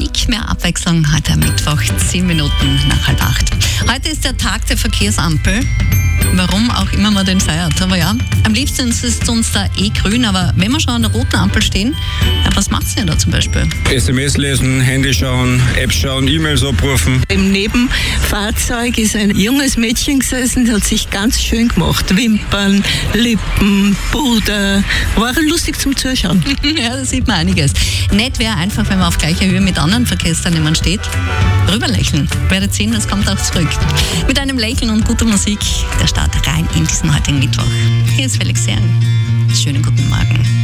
Musik, mehr Abwechslung heute am Mittwoch, 10 Minuten nach 7:30. Heute ist der Tag der Verkehrsampel. Warum auch immer man den feiert. Aber ja, am liebsten ist uns da grün, aber wenn wir schon an der roten Ampel stehen, ja, was macht ihr da zum Beispiel? SMS lesen, Handy schauen, Apps schauen, E-Mails abrufen. Im Nebenfahrzeug ist ein junges Mädchen gesessen, das hat sich ganz schön gemacht. Wimpern, Lippen, Puder. War lustig zum Zuschauen. Ja, da sieht man einiges. Nett wäre einfach, wenn man auf gleicher Höhe mit anderen Verkehrsteilnehmern steht, rüberlächeln. Werdet sehen, das kommt auch zurück. Mit einem Lächeln und guter Musik, der Start rein in diesen heutigen Mittwoch. Hier ist Felix Herrn. Schönen guten Morgen.